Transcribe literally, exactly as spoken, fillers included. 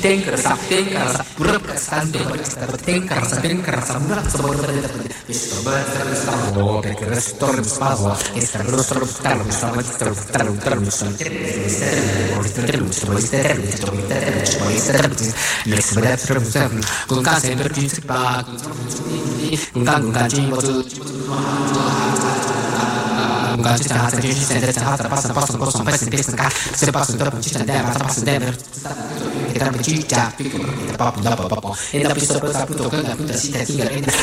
tenkrasa tenkrasa burukasa tenkrasa tenkrasa tenkrasa burukasa burukasa questo burukasa oh perché resto rispaso e sta rosso rosso sta sta sta sta sta con casa sempre più si va con con con un gancio di casa che ci sente da passa passa posso un pezzo di pesca se passa dopo ci sta da passa da e da ci già piccolo e da papo da papo e da pistola per appunto con la punta si tira e